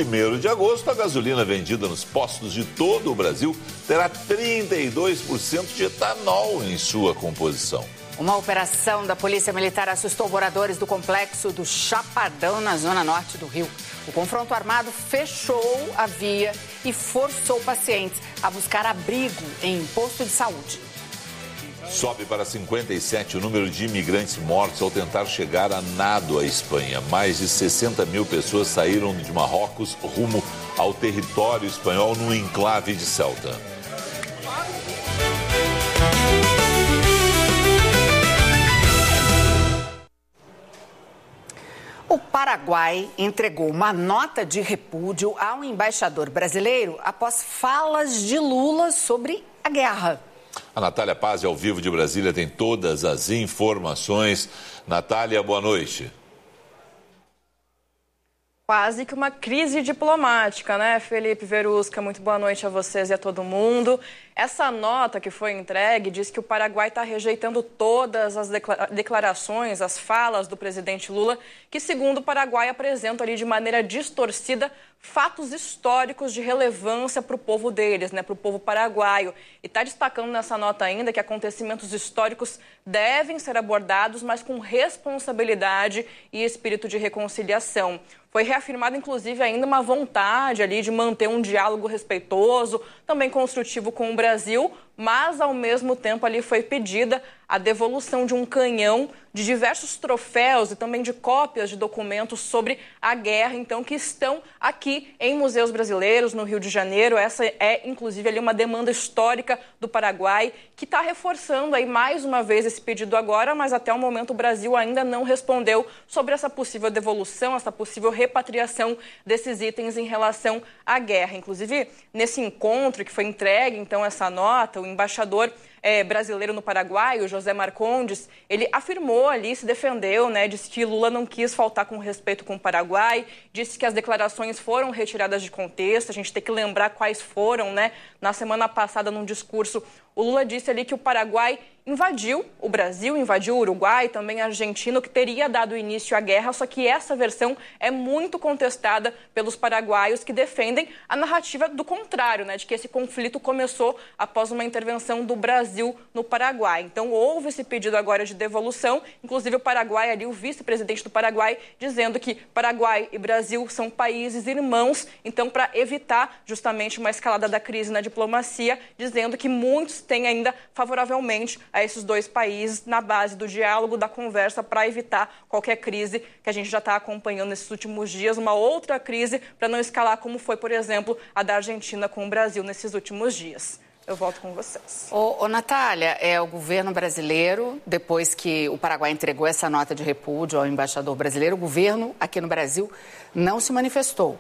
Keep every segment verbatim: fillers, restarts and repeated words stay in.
primeiro de agosto, a gasolina vendida nos postos de todo o Brasil terá trinta e dois por cento de etanol em sua composição. Uma operação da Polícia Militar assustou moradores do complexo do Chapadão, na zona norte do Rio. O confronto armado fechou a via e forçou pacientes a buscar abrigo em posto de saúde. Sobe para cinquenta e sete o número de imigrantes mortos ao tentar chegar a nado à Espanha. Mais de sessenta mil pessoas saíram de Marrocos rumo ao território espanhol no enclave de Ceuta. O Paraguai entregou uma nota de repúdio ao embaixador brasileiro após falas de Lula sobre a guerra. A Natália Paz, ao vivo de Brasília, tem todas as informações. Natália, boa noite. Quase que uma crise diplomática, né, Felipe Verusca? Muito boa noite a vocês e a todo mundo. Essa nota que foi entregue diz que o Paraguai está rejeitando todas as declarações, as falas do presidente Lula, que, segundo o Paraguai, apresentam ali de maneira distorcida fatos históricos de relevância para o povo deles, né, para o povo paraguaio. E está destacando nessa nota ainda que acontecimentos históricos devem ser abordados, mas com responsabilidade e espírito de reconciliação. Foi reafirmada, inclusive, ainda uma vontade ali de manter um diálogo respeitoso, também construtivo com o Brasil, mas, ao mesmo tempo, ali foi pedida a devolução de um canhão, de diversos troféus e também de cópias de documentos sobre a guerra, então, que estão aqui em museus brasileiros, no Rio de Janeiro. Essa é, inclusive, ali uma demanda histórica do Paraguai, que está reforçando aí mais uma vez esse pedido agora, mas até o momento o Brasil ainda não respondeu sobre essa possível devolução, essa possível repatriação desses itens em relação à guerra. Inclusive, nesse encontro que foi entregue, então, essa nota, o embaixador É, brasileiro no Paraguai, o José Marcondes, ele afirmou ali, se defendeu, né, disse que Lula não quis faltar com respeito com o Paraguai, disse que as declarações foram retiradas de contexto. A gente tem que lembrar quais foram, né? Na semana passada, num discurso, o Lula disse ali que o Paraguai invadiu o Brasil, invadiu o Uruguai, também a Argentina, que teria dado início à guerra, só que essa versão é muito contestada pelos paraguaios, que defendem a narrativa do contrário, né, de que esse conflito começou após uma intervenção do Brasil no Paraguai. Então, houve esse pedido agora de devolução, inclusive o Paraguai ali, o vice-presidente do Paraguai, dizendo que Paraguai e Brasil são países irmãos, então, para evitar justamente uma escalada da crise na diplomacia, dizendo que muitos têm ainda favoravelmente a esses dois países na base do diálogo, da conversa, para evitar qualquer crise que a gente já está acompanhando nesses últimos dias, uma outra crise para não escalar como foi, por exemplo, a da Argentina com o Brasil nesses últimos dias. Eu volto com vocês. Ô, ô, Natália, é o governo brasileiro, depois que o Paraguai entregou essa nota de repúdio ao embaixador brasileiro, o governo aqui no Brasil não se manifestou.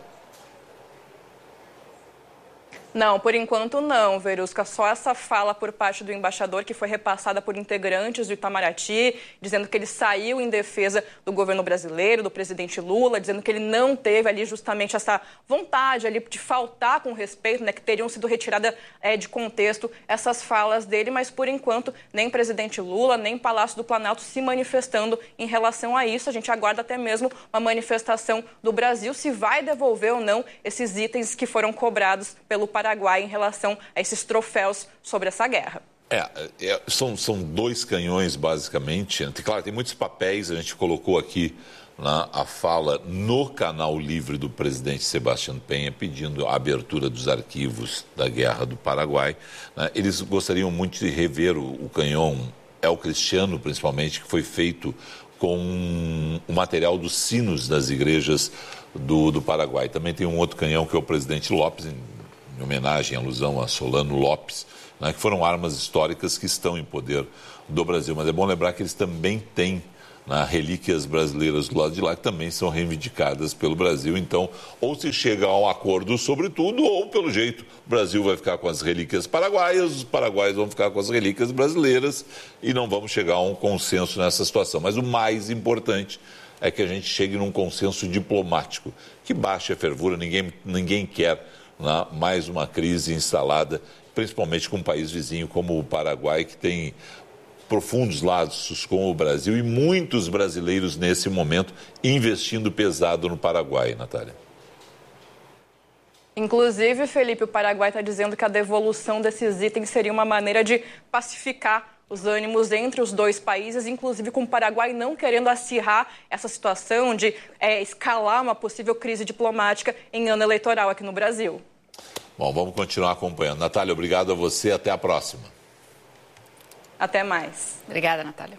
Não, por enquanto não, Verusca. Só essa fala por parte do embaixador, que foi repassada por integrantes do Itamaraty, dizendo que ele saiu em defesa do governo brasileiro, do presidente Lula, dizendo que ele não teve ali justamente essa vontade ali de faltar com respeito, né, que teriam sido retiradas é, de contexto essas falas dele, mas por enquanto nem presidente Lula, nem Palácio do Planalto se manifestando em relação a isso. A gente aguarda até mesmo uma manifestação do Brasil, se vai devolver ou não esses itens que foram cobrados pelo Paraguai. Paraguai em relação a esses troféus sobre essa guerra. É, é, são, são dois canhões, basicamente. Claro, tem muitos papéis, a gente colocou aqui na, a fala no canal livre do presidente Sebastião Penha, pedindo a abertura dos arquivos da Guerra do Paraguai. Né? Eles gostariam muito de rever o, o canhão El Cristiano, principalmente, que foi feito com o material dos sinos das igrejas do, do Paraguai. Também tem um outro canhão que é o presidente Lopes, em em homenagem, em alusão a Solano Lopes, né, que foram armas históricas que estão em poder do Brasil. Mas é bom lembrar que eles também têm, né, relíquias brasileiras do lado de lá, que também são reivindicadas pelo Brasil. Então, ou se chega a um acordo sobre tudo, ou, pelo jeito, o Brasil vai ficar com as relíquias paraguaias, os paraguaios vão ficar com as relíquias brasileiras, e não vamos chegar a um consenso nessa situação. Mas o mais importante é que a gente chegue num consenso diplomático, que baixe a fervura. Ninguém, ninguém quer mais uma crise instalada, principalmente com um país vizinho como o Paraguai, que tem profundos laços com o Brasil e muitos brasileiros nesse momento investindo pesado no Paraguai, Natália. Inclusive, Felipe, o Paraguai está dizendo que a devolução desses itens seria uma maneira de pacificar os ânimos entre os dois países, inclusive com o Paraguai não querendo acirrar essa situação de é, escalar uma possível crise diplomática em ano eleitoral aqui no Brasil. Bom, vamos continuar acompanhando. Natália, obrigado a você. Até a próxima. Até mais. Obrigada, Natália.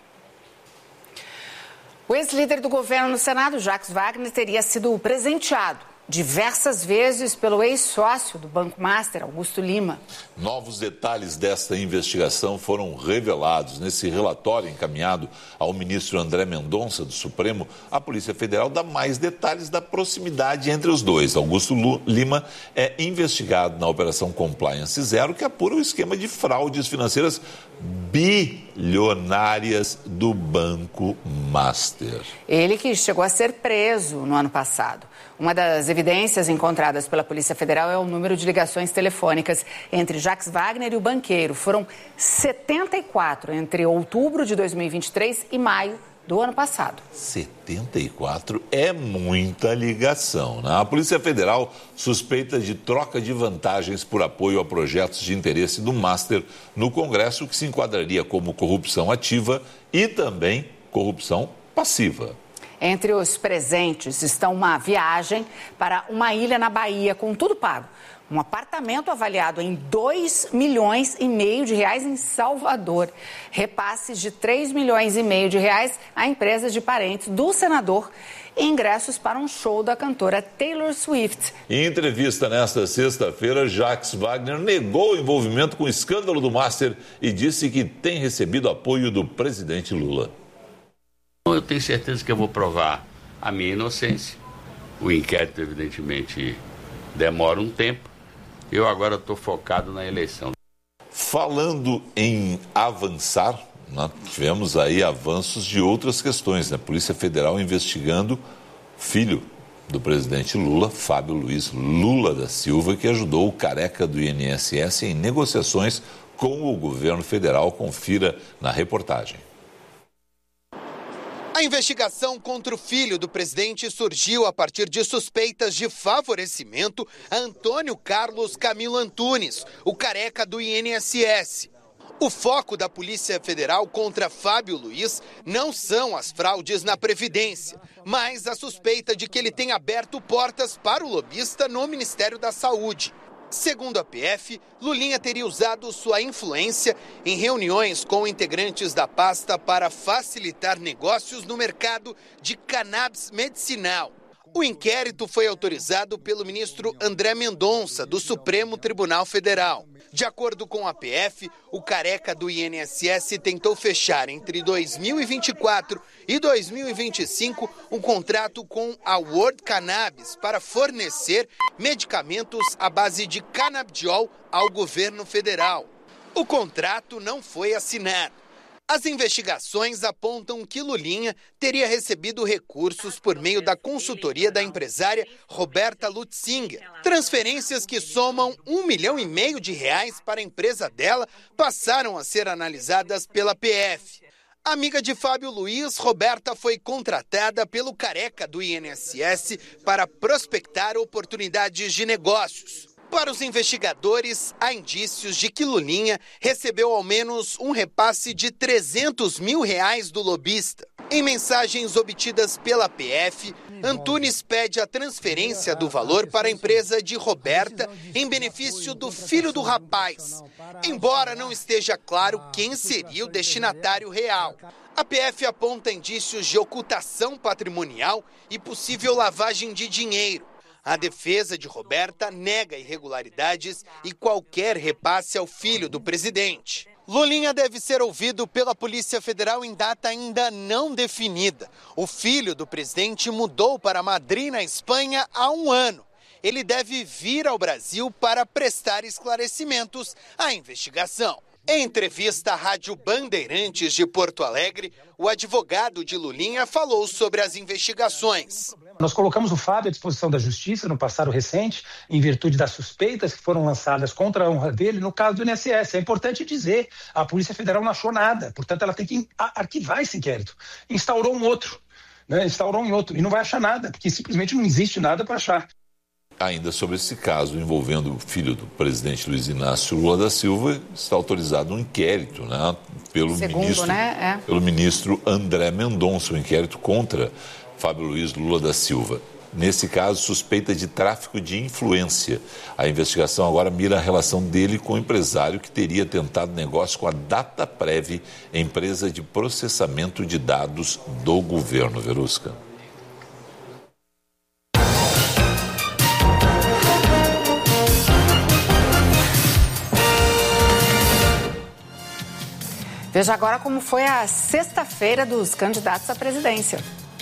O ex-líder do governo no Senado, Jacques Wagner, teria sido presenteado diversas vezes pelo ex-sócio do Banco Master, Augusto Lima. Novos detalhes desta investigação foram revelados nesse relatório encaminhado ao ministro André Mendonça, do Supremo. A Polícia Federal dá mais detalhes da proximidade entre os dois. Augusto Lima é investigado na Operação Compliance Zero, que apura o esquema de fraudes financeiras bilionárias do Banco Master. Ele que chegou a ser preso no ano passado. Uma das evidências encontradas pela Polícia Federal é o número de ligações telefônicas entre Jacques Wagner e o banqueiro. Foram setenta e quatro entre outubro de dois mil e vinte e três e maio do ano passado. setenta e quatro é muita ligação, né? A Polícia Federal suspeita de troca de vantagens por apoio a projetos de interesse do Master no Congresso, que se enquadraria como corrupção ativa e também corrupção passiva. Entre os presentes estão uma viagem para uma ilha na Bahia, com tudo pago. Um apartamento avaliado em dois milhões e meio de reais em Salvador. Repasses de três milhões e meio de reais a empresas de parentes do senador e ingressos para um show da cantora Taylor Swift. Em entrevista nesta sexta-feira, Jacques Wagner negou o envolvimento com o escândalo do Master e disse que tem recebido apoio do presidente Lula. Eu tenho certeza que eu vou provar a minha inocência. O inquérito, evidentemente, demora um tempo. Eu agora estou focado na eleição. Falando em avançar, nós tivemos aí avanços de outras questões, né? Polícia Federal investigando o filho do presidente Lula, Fábio Luiz Lula da Silva, que ajudou o careca do I N S S em negociações com o governo federal. Confira na reportagem. A investigação contra o filho do presidente surgiu a partir de suspeitas de favorecimento a Antônio Carlos Camilo Antunes, o careca do I N S S. O foco da Polícia Federal contra Fábio Luiz não são as fraudes na Previdência, mas a suspeita de que ele tenha aberto portas para o lobista no Ministério da Saúde. Segundo a P F, Lulinha teria usado sua influência em reuniões com integrantes da pasta para facilitar negócios no mercado de cannabis medicinal. O inquérito foi autorizado pelo ministro André Mendonça, do Supremo Tribunal Federal. De acordo com a P F, o careca do I N S S tentou fechar entre dois mil e vinte e quatro e dois mil e vinte e cinco um contrato com a World Cannabis para fornecer medicamentos à base de canabidiol ao governo federal. O contrato não foi assinado. As investigações apontam que Lulinha teria recebido recursos por meio da consultoria da empresária Roberta Lutzinger. Transferências que somam um milhão e meio de reais para a empresa dela passaram a ser analisadas pela P F. Amiga de Fábio Luiz, Roberta foi contratada pelo careca do I N S S para prospectar oportunidades de negócios. Para os investigadores, há indícios de que Lulinha recebeu ao menos um repasse de trezentos mil reais do lobista. Em mensagens obtidas pela P F, Antunes pede a transferência do valor para a empresa de Roberta em benefício do filho do rapaz, embora não esteja claro quem seria o destinatário real. A P F aponta indícios de ocultação patrimonial e possível lavagem de dinheiro. A defesa de Roberta nega irregularidades e qualquer repasse ao filho do presidente. Lulinha deve ser ouvido pela Polícia Federal em data ainda não definida. O filho do presidente mudou para Madrid, na Espanha, há um ano. Ele deve vir ao Brasil para prestar esclarecimentos à investigação. Em entrevista à Rádio Bandeirantes de Porto Alegre, o advogado de Lulinha falou sobre as investigações. Nós colocamos o Fábio à disposição da Justiça no passado recente, em virtude das suspeitas que foram lançadas contra a honra dele no caso do I N S S. É importante dizer, a Polícia Federal não achou nada, portanto ela tem que arquivar esse inquérito. Instaurou um outro, né? Instaurou um outro e não vai achar nada, porque simplesmente não existe nada para achar. ainda sobre esse caso envolvendo o filho do presidente Luiz Inácio Lula da Silva, está autorizado um inquérito, né, pelo, Segundo, ministro, né? É. pelo ministro André Mendonça, um inquérito contra Fábio Luiz Lula da Silva. Nesse caso, suspeita de tráfico de influência. A investigação agora mira a relação dele com o empresário que teria tentado negócio com a Dataprev, empresa de processamento de dados do governo. Verusca. Veja agora como foi a sexta-feira dos candidatos à presidência.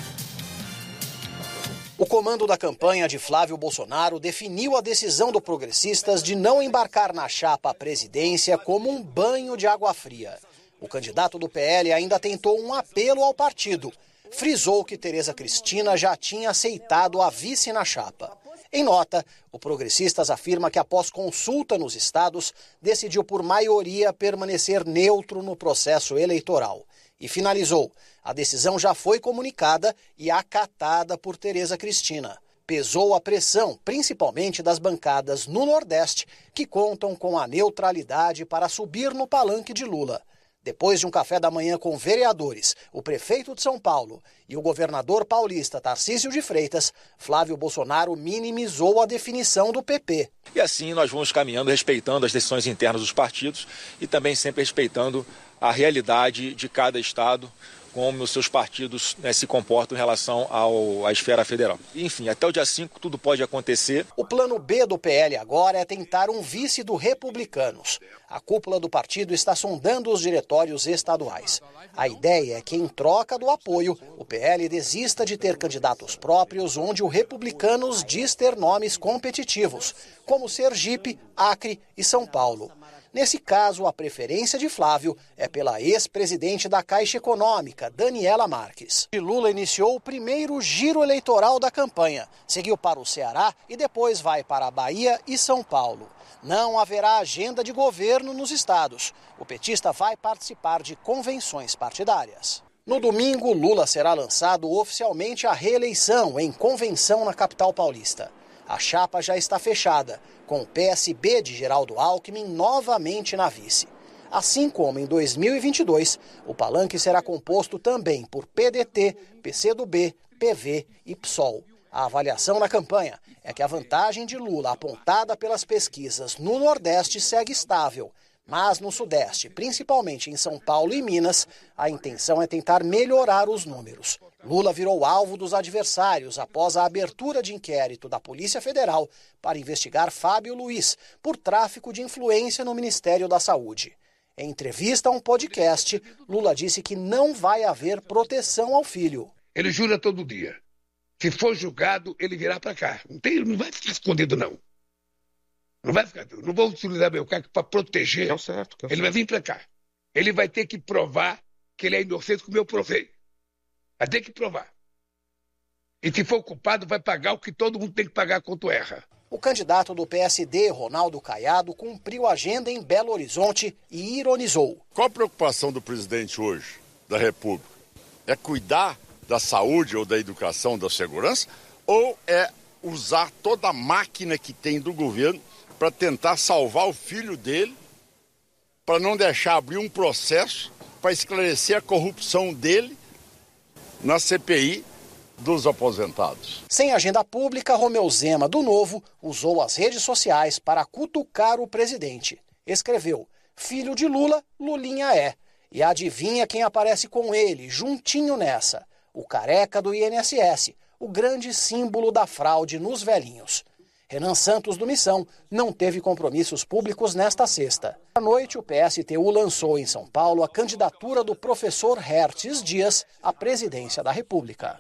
O comando da campanha de Flávio Bolsonaro definiu a decisão do Progressistas de não embarcar na chapa à presidência como um banho de água fria. O candidato do P L ainda tentou um apelo ao partido. Frisou que Tereza Cristina já tinha aceitado a vice na chapa. Em nota, o Progressistas afirma que após consulta nos estados, decidiu por maioria permanecer neutro no processo eleitoral. E finalizou. A decisão já foi comunicada e acatada por Tereza Cristina. Pesou a pressão, principalmente das bancadas no Nordeste, que contam com a neutralidade para subir no palanque de Lula. Depois de um café da manhã com vereadores, o prefeito de São Paulo e o governador paulista Tarcísio de Freitas, Flávio Bolsonaro minimizou a definição do P P. E assim nós vamos caminhando, respeitando as decisões internas dos partidos e também sempre respeitando a realidade de cada estado, como os seus partidos, né, se comportam em relação ao, à esfera federal. Enfim, até o dia cinco tudo pode acontecer. O plano B do P L agora é tentar um vice do Republicanos. A cúpula do partido está sondando os diretórios estaduais. A ideia é que, em troca do apoio, o P L desista de ter candidatos próprios onde o Republicanos diz ter nomes competitivos, como Sergipe, Acre e São Paulo. Nesse caso, a preferência de Flávio é pela ex-presidente da Caixa Econômica, Daniela Marques. Lula iniciou o primeiro giro eleitoral da campanha, seguiu para o Ceará e depois vai para a Bahia e São Paulo. Não haverá agenda de governo nos estados. O petista vai participar de convenções partidárias. No domingo, Lula será lançado oficialmente à reeleição em convenção na capital paulista. A chapa já está fechada, com o P S B de Geraldo Alckmin novamente na vice. Assim como em dois mil e vinte e dois, o palanque será composto também por P D T, P C do B, P V e P SOL. A avaliação na campanha é que a vantagem de Lula apontada pelas pesquisas no Nordeste segue estável, mas no Sudeste, principalmente em São Paulo e Minas, a intenção é tentar melhorar os números. Lula virou alvo dos adversários após a abertura de inquérito da Polícia Federal para investigar Fábio Luiz por tráfico de influência no Ministério da Saúde. Em entrevista a um podcast, Lula disse que não vai haver proteção ao filho. Ele jura todo dia. Se for julgado, ele virá para cá. Não, tem, não vai ficar escondido, não. Não vai ficar. Não vou utilizar meu cargo para proteger. É o certo, é o ele certo. vai vir para cá. Ele vai ter que provar que ele é inocente como eu provei. Vai ter que provar. E se for culpado, vai pagar o que todo mundo tem que pagar quando erra. O candidato do P S D, Ronaldo Caiado, cumpriu a agenda em Belo Horizonte e ironizou. Qual a preocupação do presidente hoje, da República? É cuidar da saúde ou da educação, da segurança? Ou é usar toda a máquina que tem do governo para tentar salvar o filho dele, para não deixar abrir um processo para esclarecer a corrupção dele na C P I dos aposentados? Sem agenda pública, Romeu Zema, do Novo, usou as redes sociais para cutucar o presidente. Escreveu, filho de Lula, Lulinha é. E adivinha quem aparece com ele, juntinho nessa? O careca do I N S S, o grande símbolo da fraude nos velhinhos. Renan Santos, do Missão, não teve compromissos públicos nesta sexta. À noite, o P S T U lançou em São Paulo a candidatura do professor Hertes Dias à presidência da República.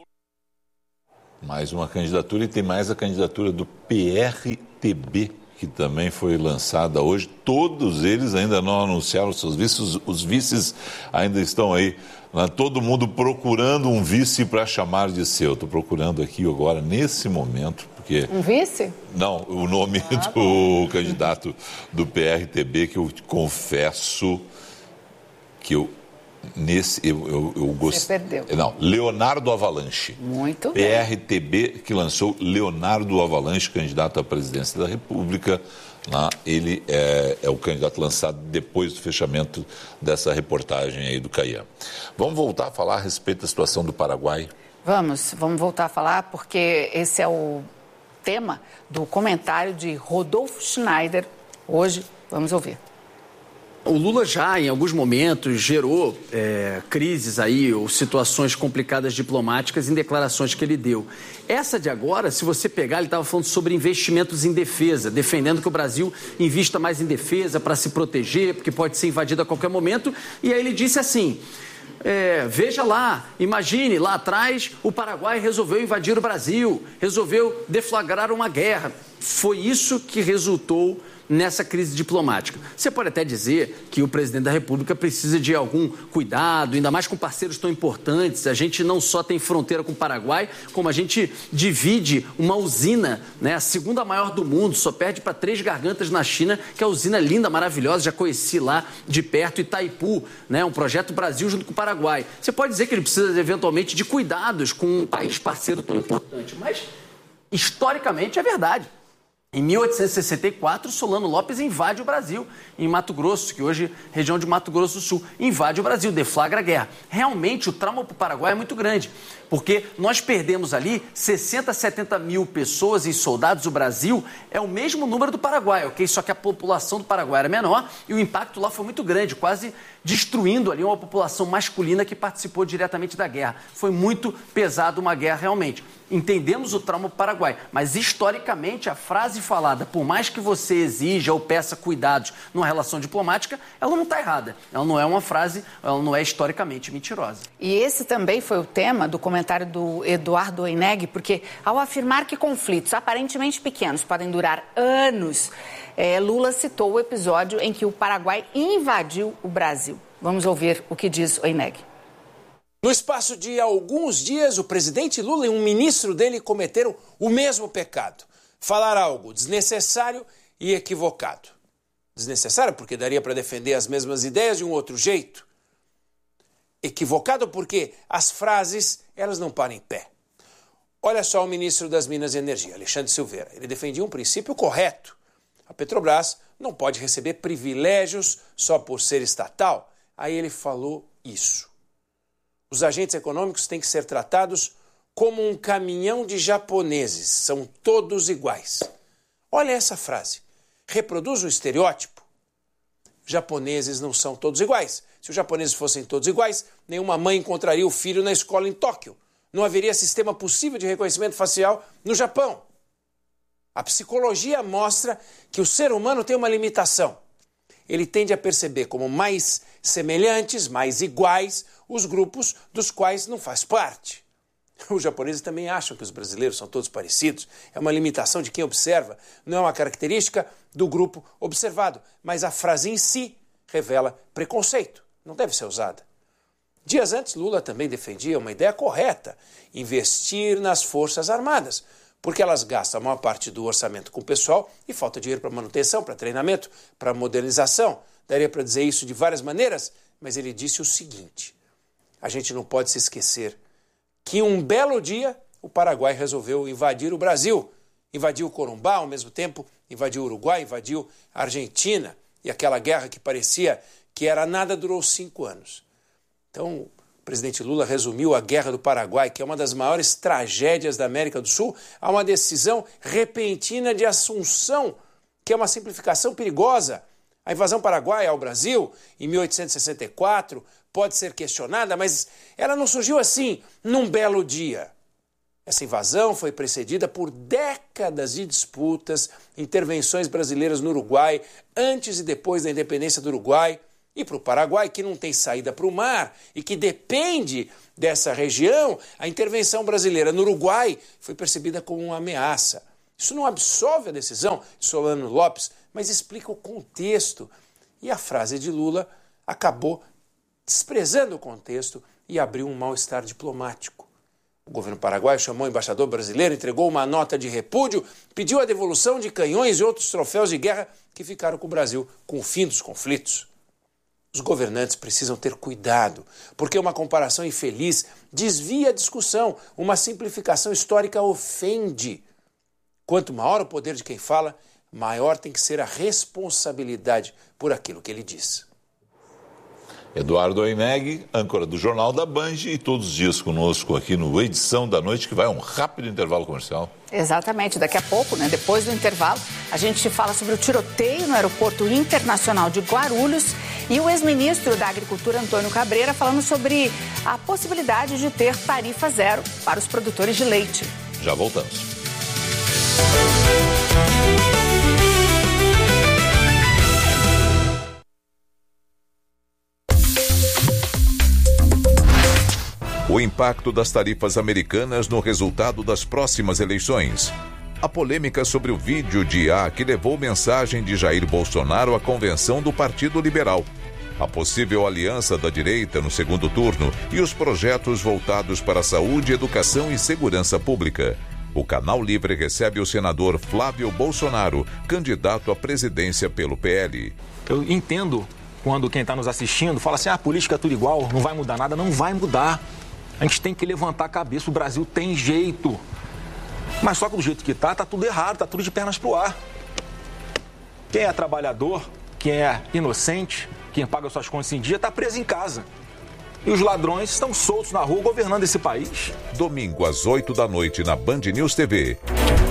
Mais uma candidatura e tem mais a candidatura do P R T B, que também foi lançada hoje. Todos eles ainda não anunciaram seus vices, os, os vices ainda estão aí. Né? Todo mundo procurando um vice para chamar de seu. Estou procurando aqui agora, nesse momento, porque... Um vice? Não, o nome ah, do bom. candidato do P R T B, que eu confesso que eu nesse, eu, eu, eu gostei. Você perdeu. Não, Leonardo Avalanche. Muito bem. P R T B que lançou Leonardo Avalanche, candidato à presidência da República. Lá, ele é, é o candidato lançado depois do fechamento dessa reportagem aí do Caian. Vamos voltar a falar a respeito da situação do Paraguai? Vamos, vamos voltar a falar, porque esse é o tema do comentário de Rodolfo Schneider hoje. Vamos ouvir. O Lula já, em alguns momentos, gerou é, crises aí, ou situações complicadas diplomáticas em declarações que ele deu. Essa de agora, se você pegar, ele estava falando sobre investimentos em defesa, defendendo que o Brasil invista mais em defesa para se proteger, porque pode ser invadido a qualquer momento. E aí ele disse assim, é, veja lá, imagine, lá atrás o Paraguai resolveu invadir o Brasil, resolveu deflagrar uma guerra. Foi isso que resultou nessa crise diplomática. Você pode até dizer que o presidente da República precisa de algum cuidado, ainda mais com parceiros tão importantes. A gente não só tem fronteira com o Paraguai, como a gente divide uma usina, né, a segunda maior do mundo, só perde para Três Gargantas na China, que é a usina linda, maravilhosa, já conheci lá de perto, Itaipu, né, um projeto Brasil junto com o Paraguai. Você pode dizer que ele precisa, eventualmente, de cuidados com um país parceiro tão importante, mas, historicamente, é verdade. Em mil oitocentos e sessenta e quatro, Solano Lopes invade o Brasil, em Mato Grosso, que hoje é região de Mato Grosso do Sul. Invade o Brasil, deflagra a guerra. Realmente, o trauma para o Paraguai é muito grande, porque nós perdemos ali sessenta, setenta mil pessoas e soldados. O Brasil é o mesmo número do Paraguai, ok? Só que a população do Paraguai era menor e o impacto lá foi muito grande, quase destruindo ali uma população masculina que participou diretamente da guerra. Foi muito pesado uma guerra realmente. Entendemos o trauma do Paraguai, mas historicamente a frase falada, por mais que você exija ou peça cuidados numa relação diplomática, ela não está errada. Ela não é uma frase, ela não é historicamente mentirosa. E esse também foi o tema do comentário do Eduardo Oineg, porque ao afirmar que conflitos aparentemente pequenos podem durar anos, é, Lula citou o episódio em que o Paraguai invadiu o Brasil. Vamos ouvir o que diz Oineg. No espaço de alguns dias, o presidente Lula e um ministro dele cometeram o mesmo pecado. Falar algo desnecessário e equivocado. Desnecessário porque daria para defender as mesmas ideias de um outro jeito. Equivocado porque as frases, elas não param em pé. Olha só o ministro das Minas e Energia, Alexandre Silveira. Ele defendia um princípio correto. A Petrobras não pode receber privilégios só por ser estatal. Aí ele falou isso. Os agentes econômicos têm que ser tratados como um caminhão de japoneses. São todos iguais. Olha essa frase. Reproduz o estereótipo. Japoneses não são todos iguais. Se os japoneses fossem todos iguais, nenhuma mãe encontraria o filho na escola em Tóquio. Não haveria sistema possível de reconhecimento facial no Japão. A psicologia mostra que o ser humano tem uma limitação. Ele tende a perceber como mais semelhantes, mais iguais, os grupos dos quais não faz parte. Os japoneses também acham que os brasileiros são todos parecidos. É uma limitação de quem observa, não é uma característica do grupo observado. Mas a frase em si revela preconceito, não deve ser usada. Dias antes, Lula também defendia uma ideia correta, investir nas Forças Armadas, porque elas gastam a maior parte do orçamento com o pessoal e falta dinheiro para manutenção, para treinamento, para modernização. Daria para dizer isso de várias maneiras, mas ele disse o seguinte: a gente não pode se esquecer que um belo dia o Paraguai resolveu invadir o Brasil. Invadiu o Corumbá, ao mesmo tempo invadiu o Uruguai, invadiu a Argentina. E aquela guerra que parecia que era nada durou cinco anos. Então, o presidente Lula resumiu a Guerra do Paraguai, que é uma das maiores tragédias da América do Sul, a uma decisão repentina de assunção, que é uma simplificação perigosa. A invasão paraguaia ao Brasil, em mil oitocentos e sessenta e quatro, pode ser questionada, mas ela não surgiu assim, num belo dia. Essa invasão foi precedida por décadas de disputas, intervenções brasileiras no Uruguai, antes e depois da independência do Uruguai. E para o Paraguai, que não tem saída para o mar e que depende dessa região, a intervenção brasileira no Uruguai foi percebida como uma ameaça. Isso não absolve a decisão de Solano Lopes, mas explica o contexto. E a frase de Lula acabou desprezando o contexto e abriu um mal-estar diplomático. O governo paraguaio chamou o embaixador brasileiro, entregou uma nota de repúdio, pediu a devolução de canhões e outros troféus de guerra que ficaram com o Brasil com o fim dos conflitos. Os governantes precisam ter cuidado, porque uma comparação infeliz desvia a discussão, uma simplificação histórica ofende. Quanto maior o poder de quem fala, maior tem que ser a responsabilidade por aquilo que ele diz. Eduardo Oineg, âncora do Jornal da Band, e todos os dias conosco aqui no Edição da Noite, que vai a um rápido intervalo comercial. Exatamente, daqui a pouco, né, depois do intervalo, a gente fala sobre o tiroteio no Aeroporto Internacional de Guarulhos e o ex-ministro da Agricultura, Antônio Cabreira, falando sobre a possibilidade de ter tarifa zero para os produtores de leite. Já voltamos. O impacto das tarifas americanas no resultado das próximas eleições. A polêmica sobre o vídeo de I A que levou mensagem de Jair Bolsonaro à convenção do Partido Liberal. A possível aliança da direita no segundo turno e os projetos voltados para a saúde, educação e segurança pública. O Canal Livre recebe o senador Flávio Bolsonaro, candidato à presidência pelo P L. Eu entendo quando quem está nos assistindo fala assim, ah, a política é tudo igual, não vai mudar nada. Não vai mudar. A gente tem que levantar a cabeça, o Brasil tem jeito. Mas só que do jeito que tá, tá tudo errado, tá tudo de pernas pro ar. Quem é trabalhador, quem é inocente, quem paga suas contas em dia, tá preso em casa. E os ladrões estão soltos na rua governando esse país. Domingo às oito da noite na Band News T V.